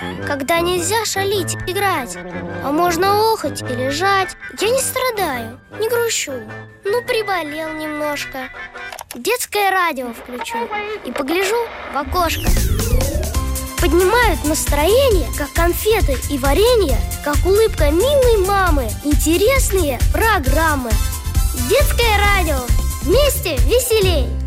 когда нельзя шалить, играть, а можно охать и лежать. Я не страдаю, не грущу, ну приболел немножко. Детское радио включу и погляжу в окошко. Поднимают настроение, как конфеты и варенье, как улыбка милой мамы, интересные программы. Детское радио. Вместе веселей!